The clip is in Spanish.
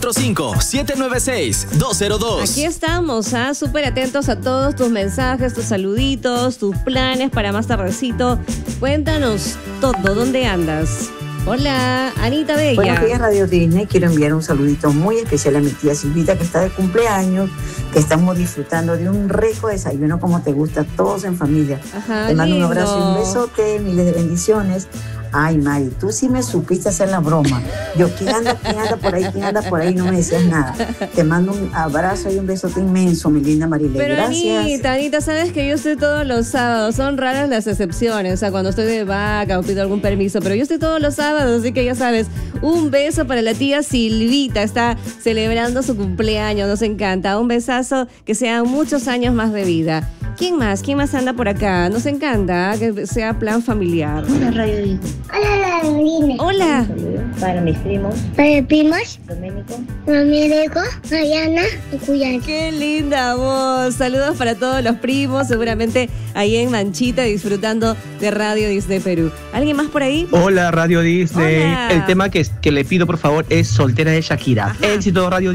945-796-202. Aquí estamos, súper atentos a todos tus mensajes, tus saluditos, tus planes para más tardecito. Cuéntanos todo, ¿dónde andas? Hola, Anita Bella. Buenos días, Radio Disney. Quiero enviar un saludito muy especial a mi tía Silvita, que está de cumpleaños, que estamos disfrutando de un rico desayuno como te gusta, todos en familia. Ajá, te mando lindo. un abrazo y un besote, miles de bendiciones. Ay, Mari, tú sí me supiste hacer la broma. Yo, ¿quién anda por ahí? ¿Quién anda por ahí? No me decías nada. Te mando un abrazo y un besote inmenso, mi linda Marilyn. Pero Gracias. Anita, sabes que yo estoy todos los sábados. Son raras las excepciones, o sea, cuando estoy de vaca o pido algún permiso, pero yo estoy todos los sábados, así que ya sabes, un beso para la tía Silvita. Está celebrando su cumpleaños, nos encanta. Un besazo, que sean muchos años más de vida. ¿Quién más? ¿Quién más anda por acá? Nos encanta que sea plan familiar. Hola, Radio Disney. Hola, Radio Disney. Hola. Para mis primos. Para mis primos. Domenico, Mariana y Cuyana. Qué linda voz. Saludos para todos los primos, seguramente ahí en Manchita disfrutando de Radio Disney Perú. ¿Alguien más por ahí? Hola, Radio Disney. Hola. El tema que le pido, por favor, es Soltera de Shakira. Ajá. Éxito, Radio